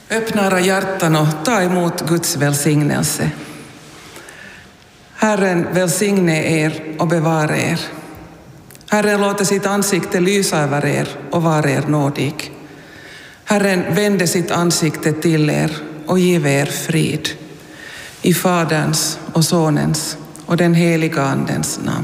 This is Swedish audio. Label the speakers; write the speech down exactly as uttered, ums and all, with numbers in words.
Speaker 1: Öppna era hjärtan och ta emot Guds välsignelse. Herren välsigne er och bevara er. Herren låter sitt ansikte lysa över er och vara er nådig. Herren vände sitt ansikte till er och giv er frid. I Faderns och Sonens och den heliga Andens namn.